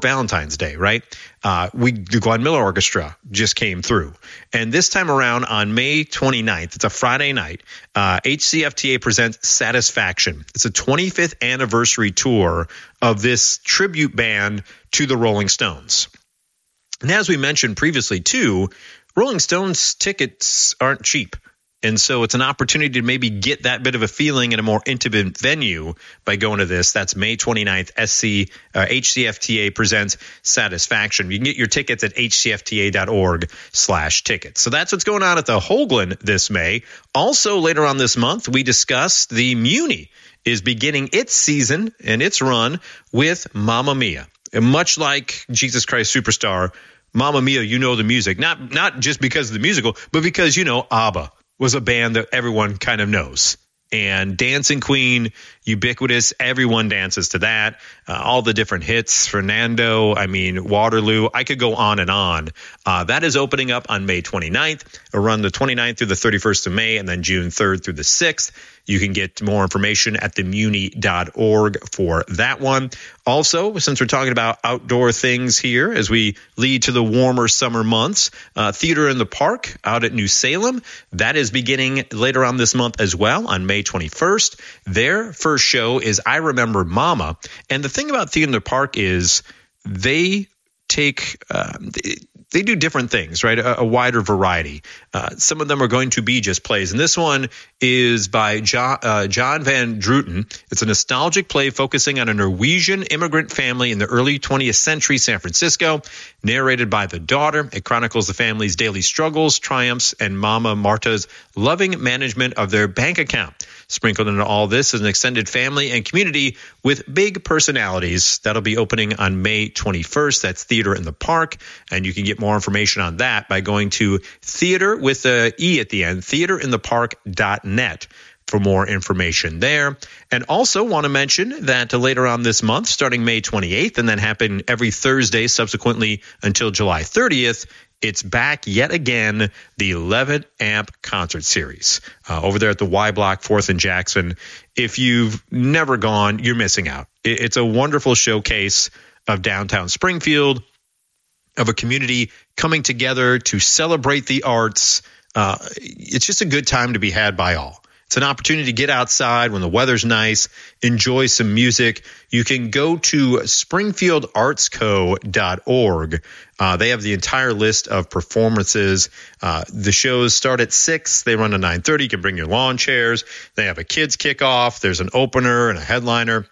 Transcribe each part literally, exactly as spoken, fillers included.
Valentine's Day, right? Uh, we the Glenn Miller Orchestra just came through. And this time around on May twenty-ninth, it's a Friday night, uh, H C F T A presents Satisfaction. It's a twenty-fifth anniversary tour of this tribute band to the Rolling Stones. And as we mentioned previously, too, Rolling Stones tickets aren't cheap. And so it's an opportunity to maybe get that bit of a feeling in a more intimate venue by going to this. That's May twenty-ninth, S C, uh, H C F T A presents Satisfaction. You can get your tickets at hcfta.org slash tickets. So that's what's going on at the Hoagland this May. Also, later on this month, we discussed the Muni is beginning its season and its run with Mamma Mia. And much like Jesus Christ Superstar, Mamma Mia, you know the music. Not, not just because of the musical, but because, you know, ABBA was a band that everyone kind of knows. And Dancing Queen, ubiquitous, everyone dances to that. Uh, all the different hits, Fernando, I mean, Waterloo, I could go on and on. Uh, that is opening up on May twenty-ninth. It'll run the twenty-ninth through the thirty-first of May, and then June third through the sixth. You can get more information at the muni dot org for that one. Also, since we're talking about outdoor things here as we lead to the warmer summer months, uh, Theater in the Park out at New Salem, that is beginning later on this month as well on May twenty-first. Their first show is I Remember Mama. And the thing about Theater in the Park is they take uh, they do different things, right? A, a wider variety. Uh, some of them are going to be just plays. And this one is by John, uh, John Van Druten. It's a nostalgic play focusing on a Norwegian immigrant family in the early twentieth century San Francisco, narrated by the daughter. It chronicles the family's daily struggles, triumphs, and Mama Marta's loving management of their bank account. Sprinkled into all this is an extended family and community with big personalities. That'll be opening on May twenty-first. That's Theater in the Park. And you can get more information on that by going to theater with a E at the end, theater in the park dot net for more information there. And also want to mention that later on this month, starting May twenty-eighth, and then happen every Thursday subsequently until July thirtieth, it's back yet again, the eleven amp concert series uh, over there at the Y Block, fourth and Jackson. If you've never gone, you're missing out. It's a wonderful showcase of downtown Springfield, of a community coming together to celebrate the arts. Uh, it's just a good time to be had by all. It's an opportunity to get outside when the weather's nice, enjoy some music. You can go to springfield arts co dot org. Uh, they have the entire list of performances. Uh, the shows start at six. They run to nine thirty. You can bring your lawn chairs. They have a kids kickoff. There's an opener and a headliner.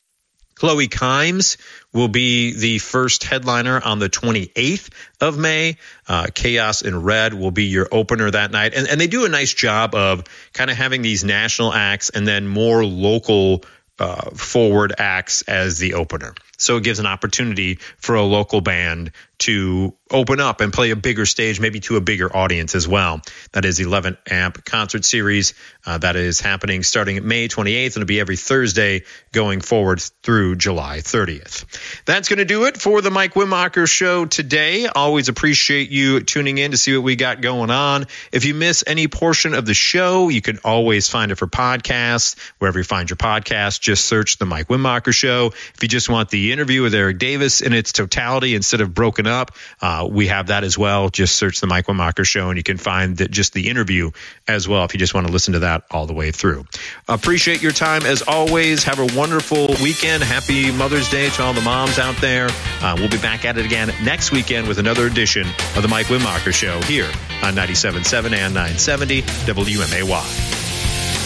Chloe Kimes will be the first headliner on the twenty-eighth of May. Uh, Chaos in Red will be your opener that night. And, and they do a nice job of kind of having these national acts and then more local uh, forward acts as the opener. So it gives an opportunity for a local band to open up and play a bigger stage, maybe to a bigger audience as well. That is eleven amp concert series. Uh, that is happening starting May twenty-eighth, and it'll be every Thursday going forward through July thirtieth. That's going to do it for the Mike Wimacher Show today. Always appreciate you tuning in to see what we got going on. If you miss any portion of the show, you can always find it for podcasts. Wherever you find your podcast, just search the Mike Wimacher Show. If you just want the interview with Eric Davis in its totality instead of broken up, uh, we have that as well. Just search the Mike Wimacher Show, and you can find that just the interview as well if you just want to listen to that all the way through. Appreciate your time as always. Have a wonderful weekend. Happy Mother's Day to all the moms out there. Uh, we'll be back at it again next weekend with another edition of the Mike Wimacher Show here on ninety-seven point seven and nine seventy W M A Y.